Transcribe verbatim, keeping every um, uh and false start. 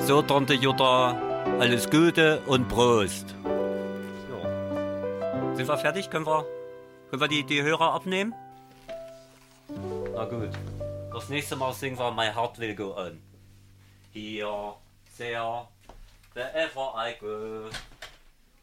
So, Tante Jutta, alles Gute und Prost. Ja. Sind wir fertig? Können wir, können wir die, die Hörer abnehmen? Na gut. Das nächste Mal singen wir My Heart Will Go On. Here, there, wherever I go.